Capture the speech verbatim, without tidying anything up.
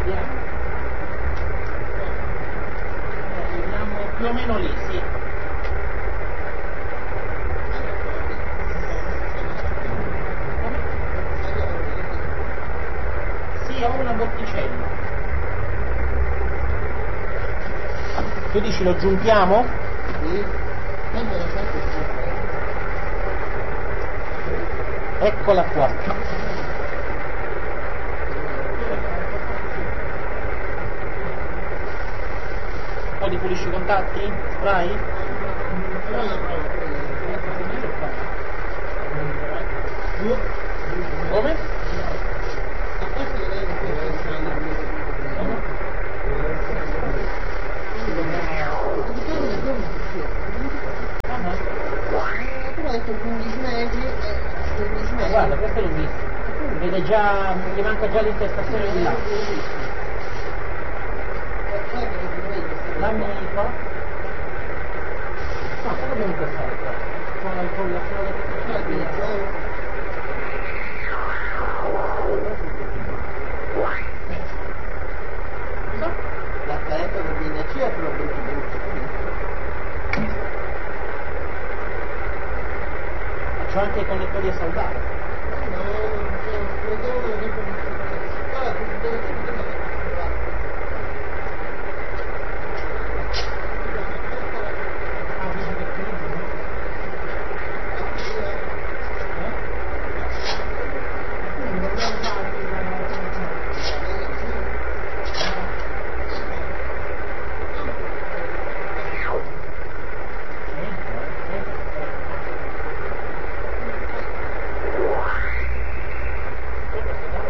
vediamo. Vediamo più o meno lì, sì. Sì, ho una botticella. Tu dici lo giuntiamo? Sì. Eccola qua. Un po' di pulisci i contatti? Spray? Come? Guarda, questo l'ho visto. Vede già, gli manca già l'intestazione di là. Dammi qua. No, cosa devo intestare qua? Con la con la la caretta che viene a C è proprio brutta. C'ho anche i connettori a saldare. No, no, no, no, no, no, no, no, no, no, no, no, no, no,